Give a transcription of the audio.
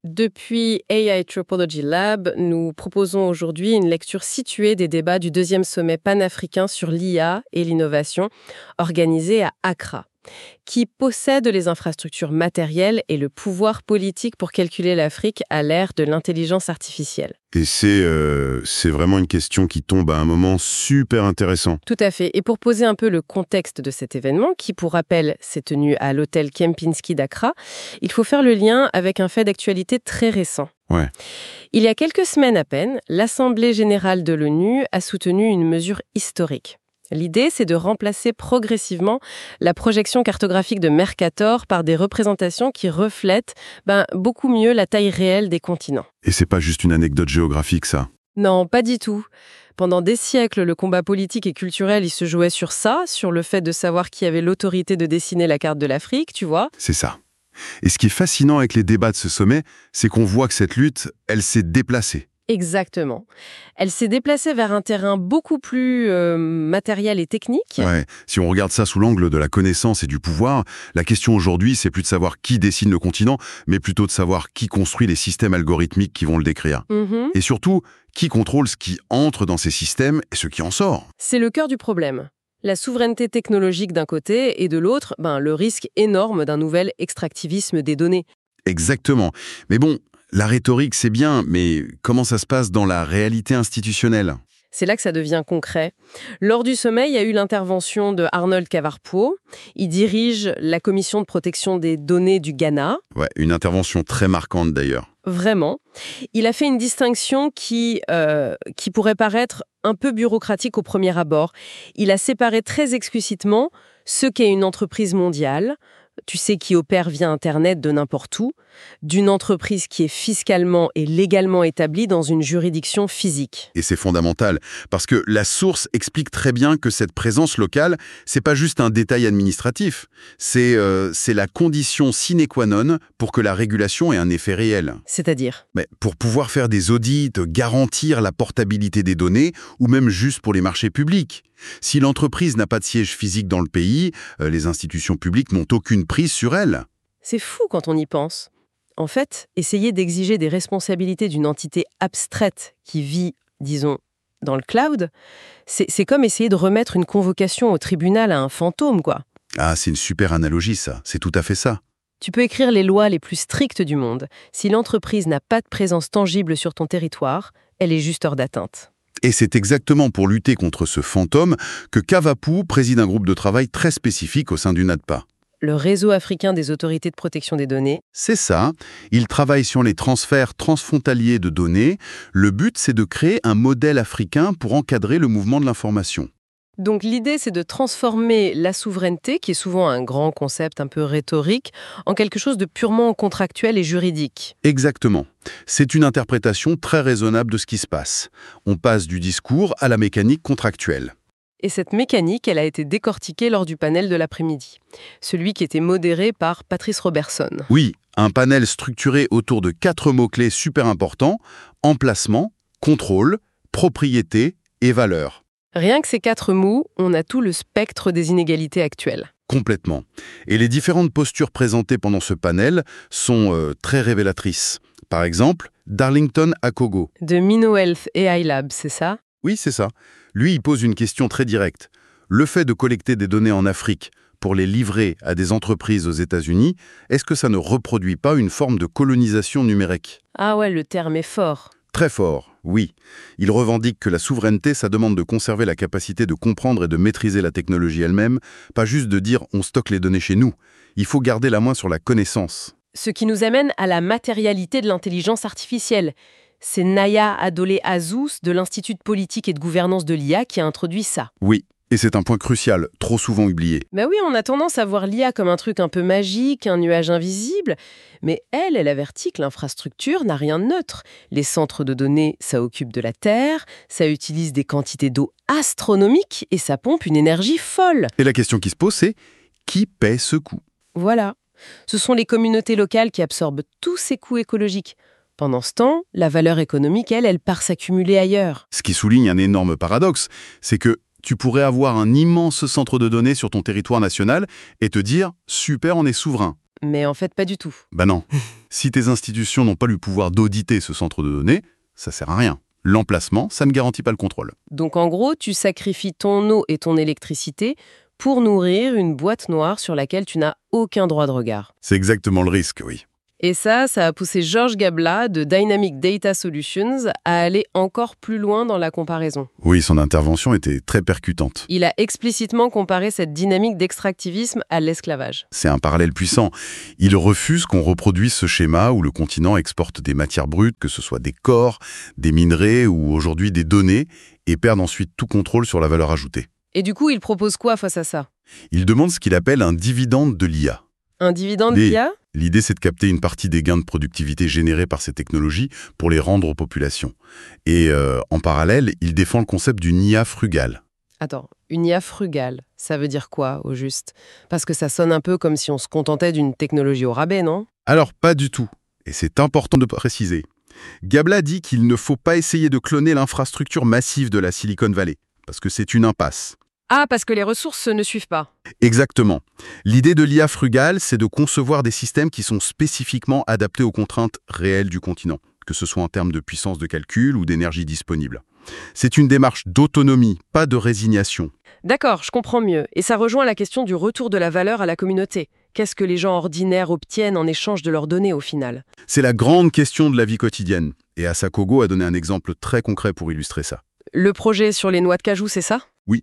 Depuis AI Anthropology Lab, nous proposons aujourd'hui une lecture située des débats du deuxième sommet panafricain sur l'IA et l'innovation, organisé à Accra, qui possède les infrastructures matérielles et le pouvoir politique pour calculer l'Afrique à l'ère de l'intelligence artificielle. Et c'est vraiment une question qui tombe à un moment super intéressant. Tout à fait. Et pour poser un peu le contexte de cet événement, qui pour rappel s'est tenu à l'hôtel Kempinski d'Accra, il faut faire le lien avec un fait d'actualité très récent. Ouais. Il y a quelques semaines à peine, l'Assemblée générale de l'ONU a soutenu une mesure historique. L'idée, c'est de remplacer progressivement la projection cartographique de Mercator par des représentations qui reflètent beaucoup mieux la taille réelle des continents. Et c'est pas juste une anecdote géographique, ça? Non, pas du tout. Pendant des siècles, le combat politique et culturel, il se jouait sur ça, sur le fait de savoir qui avait l'autorité de dessiner la carte de l'Afrique, tu vois. C'est ça. Et ce qui est fascinant avec les débats de ce sommet, c'est qu'on voit que cette lutte, elle s'est déplacée. Exactement. Elle s'est déplacée vers un terrain beaucoup plus matériel et technique. Ouais. Si on regarde ça sous l'angle de la connaissance et du pouvoir, la question aujourd'hui, c'est plus de savoir qui dessine le continent, mais plutôt de savoir qui construit les systèmes algorithmiques qui vont le décrire. Et surtout, qui contrôle ce qui entre dans ces systèmes et ce qui en sort. C'est le cœur du problème. La souveraineté technologique d'un côté et de l'autre, le risque énorme d'un nouvel extractivisme des données. Exactement. Mais bon, la rhétorique, c'est bien, mais comment ça se passe dans la réalité institutionnelle? C'est là que ça devient concret. Lors du sommet, il y a eu l'intervention de Arnold Kavarpo. Il dirige la commission de protection des données du Ghana. Ouais, une intervention très marquante d'ailleurs. Vraiment. Il a fait une distinction qui pourrait paraître un peu bureaucratique au premier abord. Il a séparé très explicitement ce qu'est une entreprise mondiale, tu sais, qui opère via Internet de n'importe où, d'une entreprise qui est fiscalement et légalement établie dans une juridiction physique. Et c'est fondamental, parce que la source explique très bien que cette présence locale, c'est pas juste un détail administratif, c'est la condition sine qua non pour que la régulation ait un effet réel. C'est-à-dire ? Mais pour pouvoir faire des audits, garantir la portabilité des données, ou même juste pour les marchés publics. Si l'entreprise n'a pas de siège physique dans le pays, les institutions publiques n'ont aucune prise sur elle. C'est fou quand on y pense. En fait, essayer d'exiger des responsabilités d'une entité abstraite qui vit, disons, dans le cloud, c'est comme essayer de remettre une convocation au tribunal à un fantôme, quoi. Ah, c'est une super analogie, ça. C'est tout à fait ça. Tu peux écrire les lois les plus strictes du monde. Si l'entreprise n'a pas de présence tangible sur ton territoire, elle est juste hors d'atteinte. Et c'est exactement pour lutter contre ce fantôme que Kavapu préside un groupe de travail très spécifique au sein du NADPA. Le réseau africain des autorités de protection des données. C'est ça. Il travaille sur les transferts transfrontaliers de données. Le but, c'est de créer un modèle africain pour encadrer le mouvement de l'information. Donc l'idée, c'est de transformer la souveraineté, qui est souvent un grand concept un peu rhétorique, en quelque chose de purement contractuel et juridique. Exactement. C'est une interprétation très raisonnable de ce qui se passe. On passe du discours à la mécanique contractuelle. Et cette mécanique, elle a été décortiquée lors du panel de l'après-midi. Celui qui était modéré par Patrice Robertson. Oui, un panel structuré autour de 4 mots-clés super importants: emplacement, contrôle, propriété et valeur. Rien que ces 4 mots, on a tout le spectre des inégalités actuelles. Complètement. Et les différentes postures présentées pendant ce panel sont très révélatrices. Par exemple, Darlington Akogo. De MinoHealth AI Lab, c'est ça ? Oui, c'est ça. Lui, il pose une question très directe. Le fait de collecter des données en Afrique pour les livrer à des entreprises aux États-Unis, est-ce que ça ne reproduit pas une forme de colonisation numérique ? Ah ouais, le terme est fort. Très fort, oui. Il revendique que la souveraineté, ça demande de conserver la capacité de comprendre et de maîtriser la technologie elle-même, pas juste de dire « on stocke les données chez nous ». Il faut garder la main sur la connaissance. Ce qui nous amène à la matérialité de l'intelligence artificielle. C'est Naya Adolé-Azous de l'Institut de politique et de gouvernance de l'IA qui a introduit ça. Oui, et c'est un point crucial, trop souvent oublié. Oui, on a tendance à voir l'IA comme un truc un peu magique, un nuage invisible, mais elle avertit que l'infrastructure n'a rien de neutre. Les centres de données, ça occupe de la Terre, ça utilise des quantités d'eau astronomiques et ça pompe une énergie folle. Et la question qui se pose, c'est qui paie ce coût ? Voilà. Ce sont les communautés locales qui absorbent tous ces coûts écologiques. Pendant ce temps, la valeur économique, elle part s'accumuler ailleurs. Ce qui souligne un énorme paradoxe, c'est que tu pourrais avoir un immense centre de données sur ton territoire national et te dire « super, on est souverain ». Mais en fait, pas du tout. Ben non. Si tes institutions n'ont pas le pouvoir d'auditer ce centre de données, ça sert à rien. L'emplacement, ça ne garantit pas le contrôle. Donc en gros, tu sacrifies ton eau et ton électricité pour nourrir une boîte noire sur laquelle tu n'as aucun droit de regard. C'est exactement le risque, oui. Et ça a poussé Georges Gabla de Dynamic Data Solutions à aller encore plus loin dans la comparaison. Oui, son intervention était très percutante. Il a explicitement comparé cette dynamique d'extractivisme à l'esclavage. C'est un parallèle puissant. Il refuse qu'on reproduise ce schéma où le continent exporte des matières brutes, que ce soit des corps, des minerais ou aujourd'hui des données, et perd ensuite tout contrôle sur la valeur ajoutée. Et du coup, il propose quoi face à ça? Il demande ce qu'il appelle un dividende de l'IA. Un dividende d'IA? L'idée, c'est de capter une partie des gains de productivité générés par ces technologies pour les rendre aux populations. Et en parallèle, il défend le concept d'une IA frugale. Attends, une IA frugale, ça veut dire quoi, au juste? Parce que ça sonne un peu comme si on se contentait d'une technologie au rabais, non? Alors, pas du tout. Et c'est important de préciser. Gabla dit qu'il ne faut pas essayer de cloner l'infrastructure massive de la Silicon Valley, parce que c'est une impasse. Ah, parce que les ressources ne suivent pas. Exactement. L'idée de l'IA frugale, c'est de concevoir des systèmes qui sont spécifiquement adaptés aux contraintes réelles du continent, que ce soit en termes de puissance de calcul ou d'énergie disponible. C'est une démarche d'autonomie, pas de résignation. D'accord, je comprends mieux. Et ça rejoint la question du retour de la valeur à la communauté. Qu'est-ce que les gens ordinaires obtiennent en échange de leurs données au final? C'est la grande question de la vie quotidienne. Et Asa Kogo a donné un exemple très concret pour illustrer ça. Le projet sur les noix de cajou, c'est ça? Oui,